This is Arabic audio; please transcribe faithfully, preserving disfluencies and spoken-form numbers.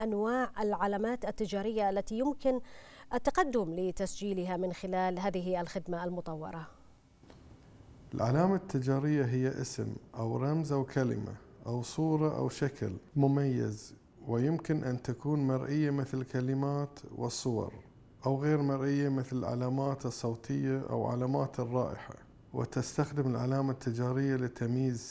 أنواع العلامات التجارية التي يمكن التقدم لتسجيلها من خلال هذه الخدمة المطورة؟ العلامة التجارية هي اسم أو رمز أو كلمة أو صورة أو شكل مميز، ويمكن أن تكون مرئية مثل الكلمات والصور، أو غير مرئية مثل العلامات الصوتية أو علامات الرائحة. وتستخدم العلامة التجارية لتمييز